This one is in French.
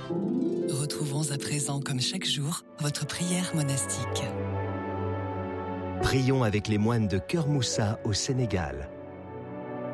Retrouvons à présent, comme chaque jour, votre prière monastique. Prions avec les moines de Cœur Moussa au Sénégal.